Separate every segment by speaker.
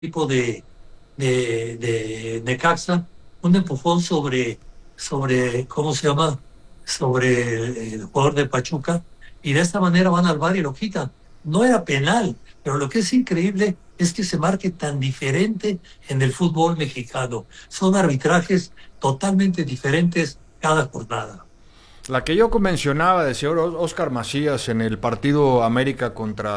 Speaker 1: equipo de Necaxa, un empujón sobre, ¿cómo se llama? Sobre el jugador de Pachuca, y de esta manera van al VAR y lo quitan. No era penal, pero lo que es increíble es que se marque tan diferente en el fútbol mexicano. Son arbitrajes totalmente diferentes cada jornada.
Speaker 2: La que yo mencionaba de señor Oscar Macías en el partido América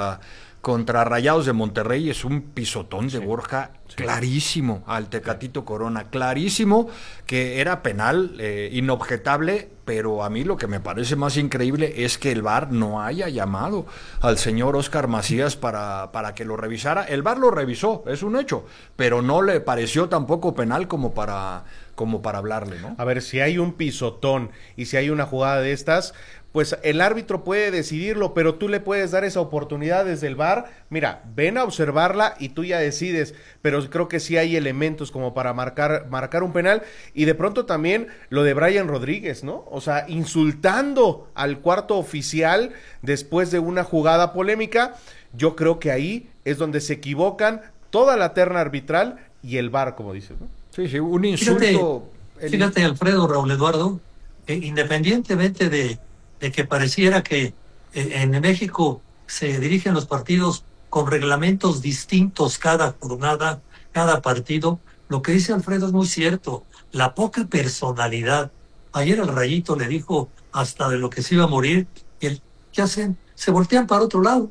Speaker 2: contra Rayados de Monterrey es un pisotón de Borja clarísimo al Tecatito Corona, clarísimo que era penal, inobjetable, pero a mí lo que me parece más increíble es que el VAR no haya llamado al señor Oscar Macías para que lo revisara. El VAR lo revisó, es un hecho, pero no le pareció tampoco penal como para hablarle, ¿no?
Speaker 3: A ver, si hay un pisotón y si hay una jugada de estas, pues el árbitro puede decidirlo, pero tú le puedes dar esa oportunidad desde el VAR. Mira, ven a observarla y tú ya decides, pero creo que sí hay elementos como para marcar un penal. Y de pronto también lo de Brian Rodríguez, ¿no? O sea, insultando al cuarto oficial después de una jugada polémica. Yo creo que ahí es donde se equivocan toda la terna arbitral y el VAR, como dices, ¿no?
Speaker 2: Sí, sí, un
Speaker 1: Fíjate,
Speaker 2: insulto.
Speaker 1: fíjate, Alfredo, Raúl Eduardo, independientemente de que pareciera que en México se dirigen los partidos con reglamentos distintos cada jornada, cada partido, lo que dice Alfredo es muy cierto, la poca personalidad. Ayer el Rayito le dijo hasta de lo que se iba a morir, y ¿qué hacen? Se voltean para otro lado.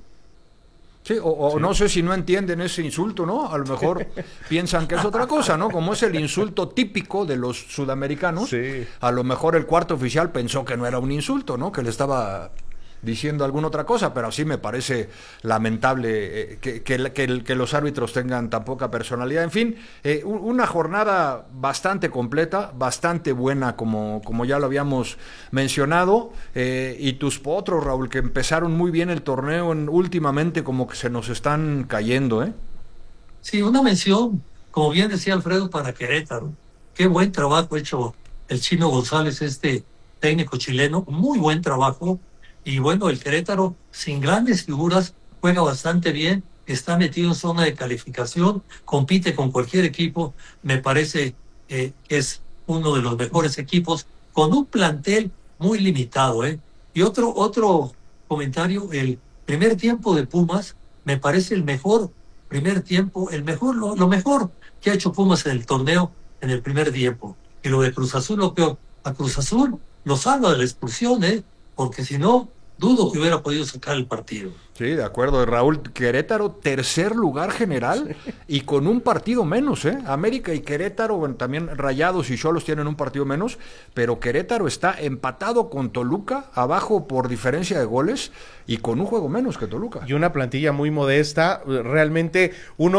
Speaker 2: Sí, o no sé si no entienden ese insulto, ¿no? A lo mejor piensan que es otra cosa, ¿no? Como es el insulto típico de los sudamericanos,
Speaker 3: Sí.
Speaker 2: a lo mejor el cuarto oficial pensó que no era un insulto, ¿no? Que le estaba diciendo alguna otra cosa, pero sí me parece lamentable que los árbitros tengan tan poca personalidad. En fin, una jornada bastante completa, bastante buena, como ya lo habíamos mencionado, y tus potros, Raúl, que empezaron muy bien el torneo, últimamente como que se nos están cayendo, ¿eh?
Speaker 1: Sí, una mención, como bien decía Alfredo, para Querétaro. Qué buen trabajo hecho el Chino González, este técnico chileno, muy buen trabajo. Y bueno, el Querétaro, sin grandes figuras, juega bastante bien, está metido en zona de calificación, compite con cualquier equipo. Me parece que es uno de los mejores equipos, con un plantel muy limitado, ¿eh? Y otro comentario, el primer tiempo de Pumas me parece el mejor primer tiempo, lo mejor que ha hecho Pumas en el torneo en el primer tiempo. Y lo de Cruz Azul, lo peor, a Cruz Azul lo salva de la expulsión, porque si no, dudo que hubiera podido sacar el partido.
Speaker 2: Sí, de acuerdo, Raúl. Querétaro, tercer lugar general y con un partido menos, ¿eh? América y Querétaro, bueno, también Rayados y Xolos tienen un partido menos, pero Querétaro está empatado con Toluca, abajo por diferencia de goles y con un juego menos que Toluca.
Speaker 3: Y una plantilla muy modesta. Realmente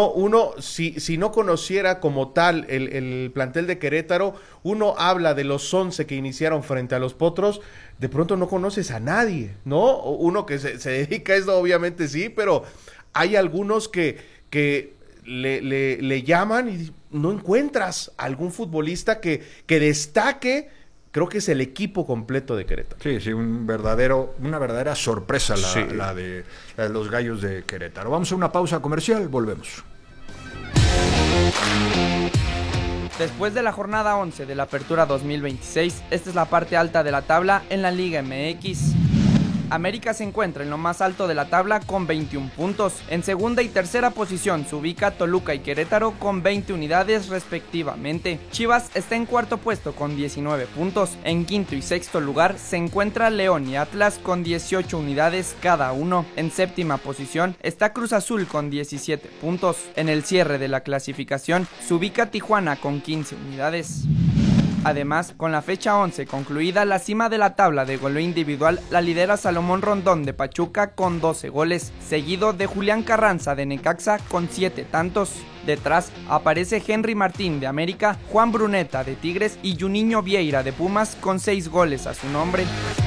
Speaker 3: si no conociera como tal el plantel de Querétaro, uno habla de los 11 que iniciaron frente a los Potros, de pronto no conoces a nadie, ¿no? Uno que se dedica a esto, obviamente sí, pero hay algunos que le llaman y no encuentras algún futbolista que destaque. Creo que es el equipo completo de Querétaro.
Speaker 2: Sí, sí, una verdadera sorpresa
Speaker 3: Sí.
Speaker 2: la de los Gallos de Querétaro. Vamos a una pausa comercial, volvemos.
Speaker 4: Después de la jornada 11 de la Apertura 2026, esta es la parte alta de la tabla en la Liga MX. América se encuentra en lo más alto de la tabla con 21 puntos. En segunda y tercera posición se ubica Toluca y Querétaro con 20 unidades respectivamente. Chivas está en cuarto puesto con 19 puntos. En quinto y sexto lugar se encuentra León y Atlas con 18 unidades cada uno. En séptima posición está Cruz Azul con 17 puntos. En el cierre de la clasificación se ubica Tijuana con 15 unidades. Además, con la fecha 11 concluida, la cima de la tabla de goleo individual la lidera Salomón Rondón de Pachuca con 12 goles, seguido de Julián Carranza de Necaxa con 7 tantos. Detrás aparece Henry Martín de América, Juan Bruneta de Tigres y Juninho Vieira de Pumas con 6 goles a su nombre.